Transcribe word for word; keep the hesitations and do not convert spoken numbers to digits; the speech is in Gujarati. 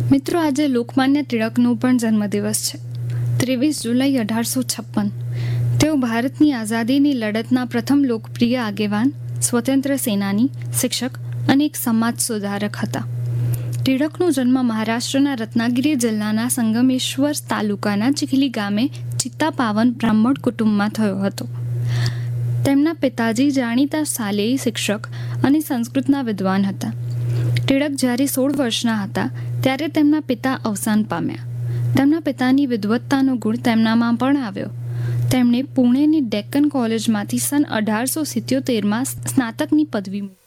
મિત્રો, આજે લોકમાન્ય ટિળકનો પણ જન્મદિવસ છે. ત્રેવીસ જુલાઈ અઢારસો છપ્પન. તેઓ ભારતની આઝાદીની લડતના પ્રથમ લોકપ્રિય આગેવાન, સ્વતંત્ર સેનાની, શિક્ષક અને એક સમાજ સુધારક હતા. ટિળકનો જન્મ મહારાષ્ટ્રના રત્નાગિરી જિલ્લાના સંગમેશ્વર તાલુકાના ચીખલી ગામે ચિત્તાપાવન બ્રાહ્મણ કુટુંબમાં થયો હતો. તેમના પિતાજી જાણીતા શાલેય શિક્ષક અને સંસ્કૃતના વિદ્વાન હતા. ટિળક જ્યારે સોળ વર્ષના હતા ત્યારે તેમના પિતા અવસાન પામ્યા. તેમના પિતાની વિદ્વત્તાનો ગુણ તેમનામાં પણ આવ્યો. તેમણે પુણેની ડેક્કન કોલેજમાંથી સન અઢારસો સિત્યોતેરમાં સ્નાતકની પદવી